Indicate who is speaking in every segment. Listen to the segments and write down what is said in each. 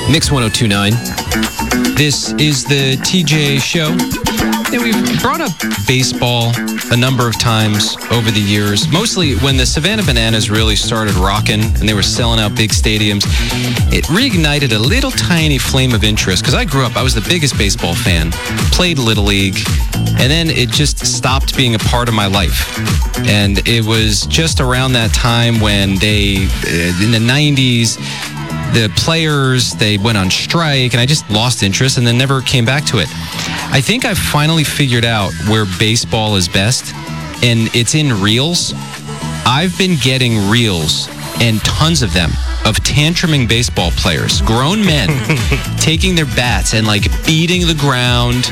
Speaker 1: Mix 102.9. This is the TJ Show. Yeah, we've brought up baseball a number of times over the years, mostly when the Savannah Bananas really started rocking and they were selling out big stadiums. It reignited a little tiny flame of interest because I grew up, I was the biggest baseball fan, played Little League, and then it just stopped being a part of my life. And it was just around that time when in the 90s, the players, they went on strike, and I just lost interest and then never came back to it. I think I've finally figured out where baseball is best, and it's in reels. I've been getting reels, and tons of them, of tantruming baseball players, grown men, taking their bats and, beating the ground.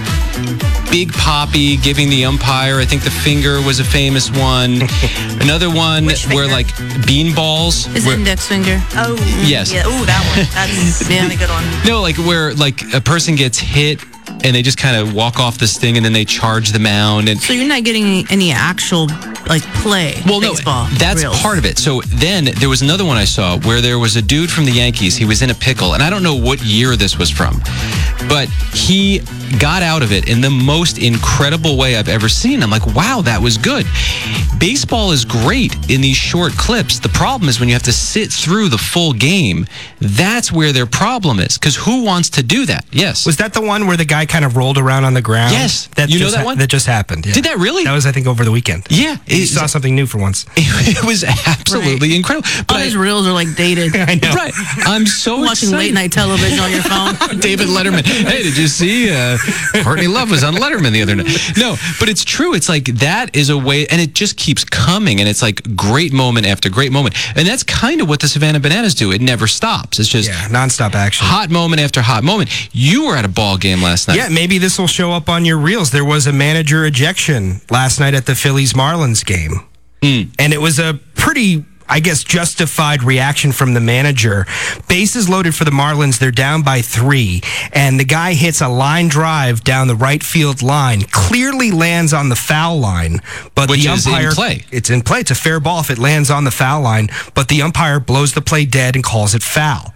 Speaker 1: Big Papi giving the umpire, I think the finger was a famous one. Another one where, bean balls.
Speaker 2: His index finger. Oh.
Speaker 1: Yes.
Speaker 2: Yeah. Ooh, that one. That's a good one.
Speaker 1: No, where, a person gets hit and they just kind of walk off this thing and then they charge the mound. And
Speaker 2: so you're not getting any actual, play.
Speaker 1: Well,
Speaker 2: baseball,
Speaker 1: no, that's
Speaker 2: reels.
Speaker 1: part of it. So then there was another one I saw where there was a dude from the Yankees. He was in a pickle, and I don't know what year this was from, but he got out of it in the most incredible way I've ever seen. I'm like, wow, that was good. Baseball is great in these short clips. The problem is when you have to sit through the full game. That's where their problem is, because who wants to do that? Yes.
Speaker 3: Was that the one where the guy kind of rolled around on the ground?
Speaker 1: Yes. You know that one?
Speaker 3: That just happened. Yeah.
Speaker 1: Did that really?
Speaker 3: That was, I think, over the weekend.
Speaker 1: Yeah.
Speaker 3: You saw something new for once.
Speaker 1: It was absolutely incredible.
Speaker 2: But all these reels are dated.
Speaker 3: I know.
Speaker 1: Right. I'm so
Speaker 2: watching
Speaker 1: excited.
Speaker 2: late night television on your phone.
Speaker 1: David Letterman. Hey, did you see Courtney Love was on Letterman the other night? No, but it's true. It's that is a way, and it just keeps coming, and it's great moment after great moment. And that's kind of what the Savannah Bananas do. It never stops. It's just
Speaker 3: nonstop action.
Speaker 1: Hot moment after hot moment. You were at a ball game last night.
Speaker 3: Yeah, maybe this will show up on your reels. There was a manager ejection last night at the Phillies-Marlins game. And it was a pretty, I guess, justified reaction from the manager. Bases loaded for the Marlins. They're down by 3. And the guy hits a line drive down the right field line. Clearly lands on the foul line. But
Speaker 1: Which
Speaker 3: the umpire,
Speaker 1: is in play.
Speaker 3: It's in play. It's a fair ball if it lands on the foul line. But the umpire blows the play dead and calls it foul.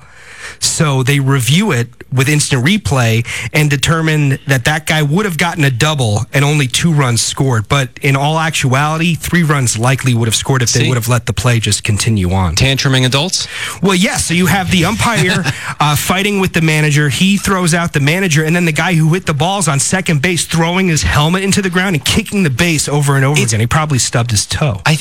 Speaker 3: So they review it with instant replay and determine that guy would have gotten a double and only 2 runs scored. But in all actuality, 3 runs likely would have scored if they would have let the play just continue on.
Speaker 1: Tantruming adults?
Speaker 3: Well, yes. So you have the umpire fighting with the manager. He throws out the manager, and then the guy who hit the balls on second base throwing his helmet into the ground and kicking the base over and over again. He probably stubbed his toe.